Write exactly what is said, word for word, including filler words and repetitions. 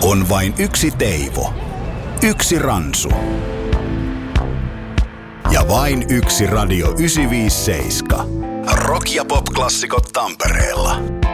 On vain yksi Teivo, yksi Ransu ja vain yksi Radio yhdeksänsataaviisikymmentäseitsemän. Rock- ja pop-klassikot Tampereella.